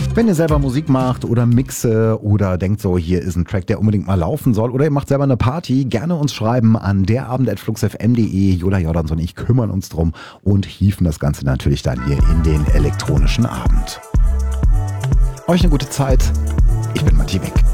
Wenn ihr selber Musik macht oder mixe oder denkt so, hier ist ein Track, der unbedingt mal laufen soll, oder ihr macht selber eine Party, gerne uns schreiben an derabend@fluxfm.de. Jola Jordans und ich kümmern uns drum und hieven das Ganze natürlich dann hier in den elektronischen Abend. Euch eine gute Zeit. Ich bin Matti Beck.